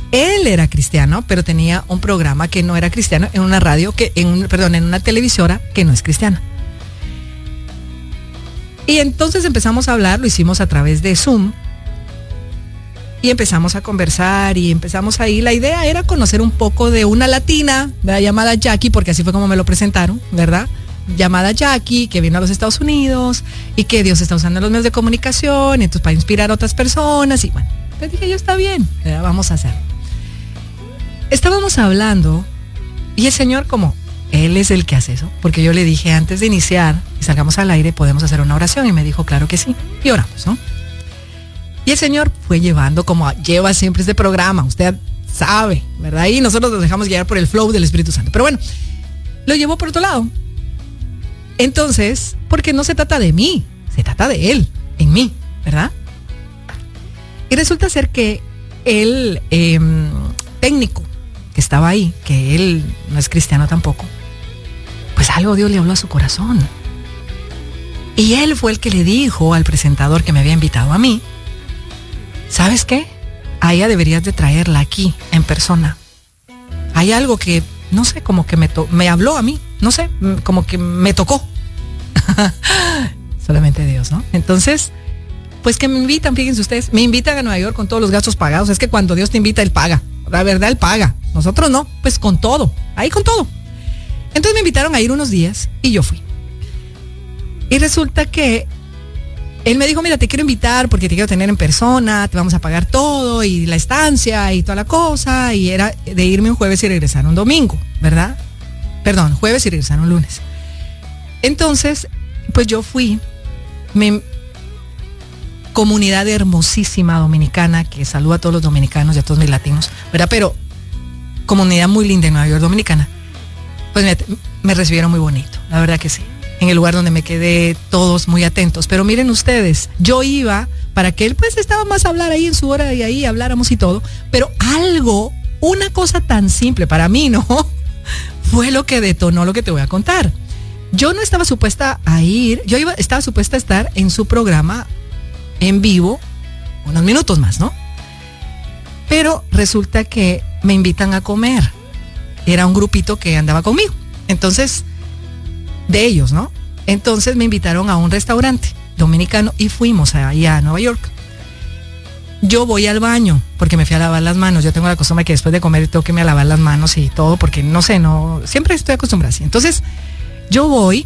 Él era cristiano, pero tenía un programa que no era cristiano en una radio, en una televisora que no es cristiana. Y entonces empezamos a hablar, lo hicimos a través de Zoom. Y empezamos a conversar y empezamos ahí. La idea era conocer un poco de una latina, ¿verdad? Llamada Jackie, porque así fue como me lo presentaron, ¿verdad? Llamada Jackie, que vino a los Estados Unidos y que Dios está usando los medios de comunicación, entonces para inspirar a otras personas. Y bueno, pues dije yo, está bien, ¿verdad? Vamos a hacer. Estábamos hablando y el Señor, como Él es el que hace eso, porque yo le dije antes de iniciar y salgamos al aire, podemos hacer una oración, y me dijo, claro que sí, y oramos, ¿no? Y el Señor fue llevando, como lleva siempre este programa, usted sabe, ¿verdad? Y nosotros nos dejamos guiar por el flow del Espíritu Santo. Pero bueno, lo llevó por otro lado. Entonces, porque no se trata de mí, se trata de Él, en mí, ¿verdad? Y resulta ser que el técnico que estaba ahí, que él no es cristiano tampoco, pues algo Dios le habló a su corazón. Y él fue el que le dijo al presentador que me había invitado a mí, ¿sabes qué? A ella deberías de traerla aquí, en persona. Hay algo que, no sé, como que me habló a mí, no sé, como que me tocó. Solamente Dios, ¿no? Entonces, pues que me invitan, fíjense ustedes, me invitan a Nueva York con todos los gastos pagados. Es que cuando Dios te invita, Él paga. La verdad, Él paga. Nosotros no, pues con todo, ahí con todo. Entonces me invitaron a ir unos días y yo fui. Y resulta que Él me dijo, mira, te quiero invitar porque te quiero tener en persona, te vamos a pagar todo y la estancia y toda la cosa. Y era de irme un jueves y regresar un domingo, ¿verdad? Perdón, jueves y regresar un lunes. Entonces, pues yo fui, comunidad hermosísima dominicana, que saluda a todos los dominicanos y a todos mis latinos, ¿verdad? Pero comunidad muy linda en Nueva York, dominicana. Pues me recibieron muy bonito, la verdad que sí. En el lugar donde me quedé, todos muy atentos. Pero miren ustedes, yo iba para que él pues estaba más a hablar ahí en su hora y ahí habláramos y todo. Pero algo, una cosa tan simple para mí, ¿no? Fue lo que detonó lo que te voy a contar. Yo no estaba supuesta a ir, estaba supuesta a estar en su programa en vivo unos minutos más, ¿no? Pero resulta que me invitan a comer. Era un grupito que andaba conmigo. Entonces, de ellos, ¿no? Entonces me invitaron a un restaurante dominicano y fuimos allá a Nueva York. Yo voy al baño porque me fui a lavar las manos. Yo tengo la costumbre que después de comer tengo que irme a lavar las manos y todo, porque no sé, siempre estoy acostumbrada así. Entonces, yo voy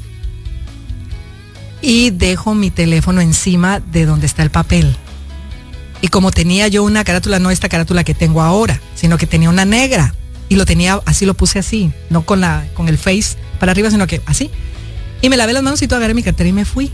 y dejo mi teléfono encima de donde está el papel. Y como tenía yo una carátula, no esta carátula que tengo ahora, sino que tenía una negra, y lo tenía, así lo puse así, no con el face para arriba, sino que así. Y me lavé las manos y todo, agarré mi cartera y me fui.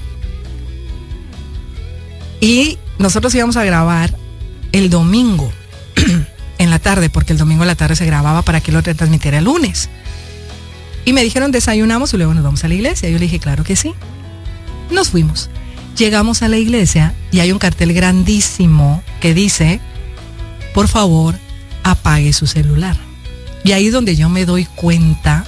Y nosotros íbamos a grabar el domingo en la tarde, porque el domingo en la tarde se grababa para que lo transmitiera el lunes. Y me dijeron, desayunamos y luego nos vamos a la iglesia. Yo le dije, claro que sí. Nos fuimos. Llegamos a la iglesia y hay un cartel grandísimo que dice, por favor, apague su celular. Y ahí es donde yo me doy cuenta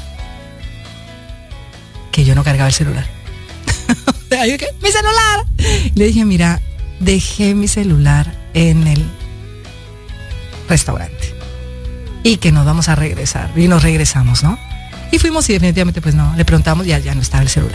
que yo no cargaba el celular. Yo, ¡mi celular! Le dije, mira, dejé mi celular en el restaurante y que nos vamos a regresar. Y nos regresamos, ¿no? Y fuimos y definitivamente pues no, le preguntamos, ya no estaba el celular.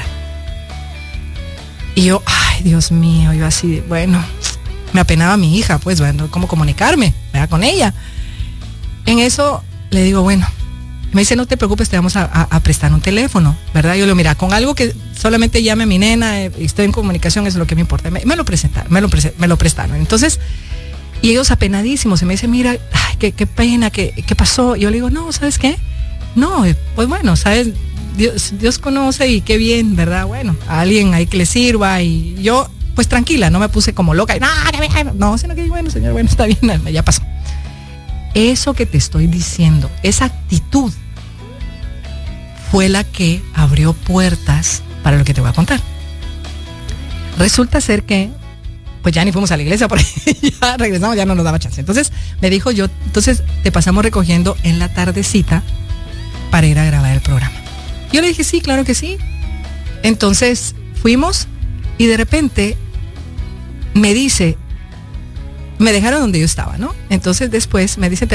Y yo, ay, Dios mío, yo así, bueno, me apenaba a mi hija, pues, bueno, cómo comunicarme, ¿verdad? Con ella. En eso le digo, bueno, me dice, no te preocupes, te vamos a prestar un teléfono, ¿verdad? Yo le digo, mira, con algo que solamente llame a mi nena, estoy en comunicación, eso es lo que me importa. Me lo prestaron. Entonces, y ellos apenadísimos, y me dicen, mira, ay, qué pena, qué pasó. Y yo le digo, no, ¿sabes qué? No, pues bueno, ¿sabes? Dios conoce y qué bien, ¿verdad? Bueno, a alguien ahí que le sirva, y yo, pues tranquila, no me puse como loca, y no, sino que bueno, señor, bueno, está bien, ya pasó. Eso que te estoy diciendo, esa actitud fue la que abrió puertas para lo que te voy a contar. Resulta ser que, pues ya ni fuimos a la iglesia, porque ya regresamos, ya no nos daba chance. Entonces me dijo, entonces te pasamos recogiendo en la tardecita para ir a grabar el programa. Yo le dije, sí, claro que sí. Entonces fuimos y de repente me dice, me dejaron donde yo estaba, ¿no? Entonces después me dice,